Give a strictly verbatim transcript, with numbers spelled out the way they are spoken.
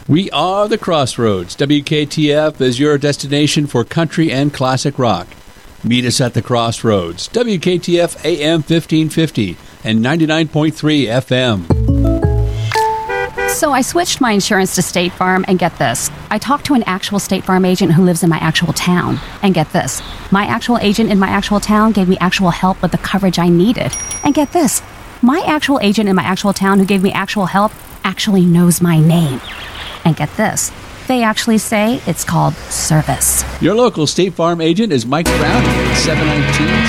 We are the Crossroads. W K T F is your destination for country and classic rock. Meet us at the Crossroads. W K T F A M fifteen fifty and ninety-nine point three F M. So I switched my insurance to State Farm, and get this. I talked to an actual State Farm agent who lives in my actual town. And get this. My actual agent in my actual town gave me actual help with the coverage I needed. And get this. My actual agent in my actual town who gave me actual help actually knows my name. And get this. They actually say it's called service. Your local State Farm agent is Mike Brown at seven one nine,